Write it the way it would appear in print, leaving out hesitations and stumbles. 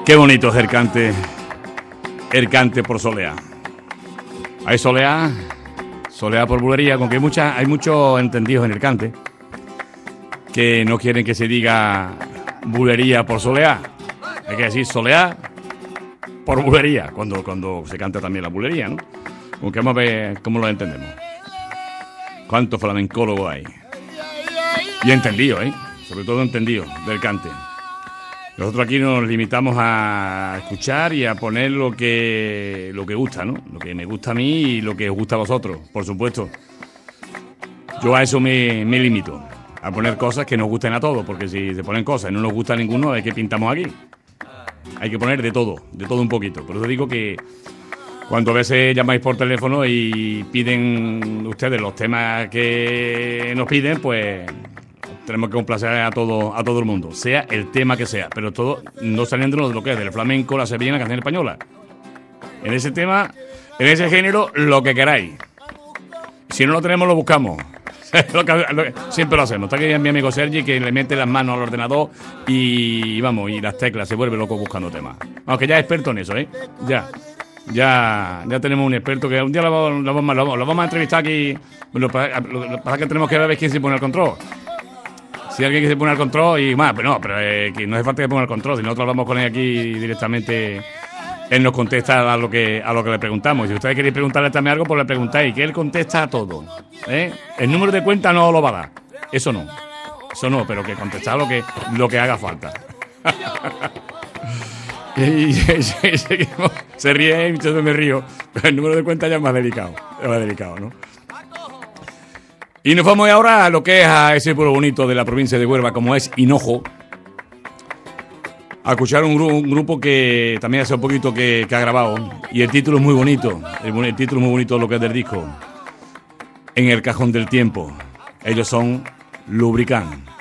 Qué bonito es el cante por soleá. Hay soleá por bulería, con que hay muchos entendidos en el cante que no quieren que se diga bulería por soleá. Hay que decir soleá por bulería, cuando se canta también la bulería, ¿no? Aunque vamos a ver cómo lo entendemos. ¿Cuántos flamencólogos hay? Y entendido, sobre todo entendido del cante. Nosotros aquí nos limitamos a escuchar y a poner lo que gusta, ¿no? Lo que me gusta a mí y lo que os gusta a vosotros, por supuesto. Yo a eso me limito, a poner cosas que nos gusten a todos, porque si se ponen cosas y no nos gusta a ninguno, ¿de qué pintamos aquí? Hay que poner de todo un poquito. Por eso digo que cuando a veces llamáis por teléfono y piden ustedes los temas que nos piden, pues tenemos que complacer a todo el mundo, sea el tema que sea, pero todo no saliéndonos de lo que es del flamenco, la sevillana, la canción española. En ese tema, en ese género, lo que queráis. Si no lo tenemos, lo buscamos. Siempre lo hacemos. Está aquí mi amigo Sergi, que le mete las manos al ordenador y vamos, y las teclas, se vuelve loco buscando temas. Aunque ya es experto en eso, Ya tenemos un experto que un día lo vamos a entrevistar aquí. Lo que pasa es que tenemos que ver quién se pone al control. Si alguien que se pone al control y más, pero que no hace falta que ponga el control. Si nosotros hablamos con él aquí directamente, él nos contesta a lo que le preguntamos. Si ustedes queréis preguntarle también algo, pues le preguntáis, que él contesta a todo. El número de cuenta no lo va a dar. Eso no, pero que contestar lo que haga falta. Y se ríe y yo me río. Pero el número de cuenta ya es más delicado, ¿no? Y nos vamos ahora a lo que es a ese pueblo bonito de la provincia de Huelva, como es Hinojo, a escuchar un grupo que también hace un poquito que ha grabado, y el título es muy bonito, el título es muy bonito lo que es del disco, En el cajón del tiempo. Ellos son Lubricant.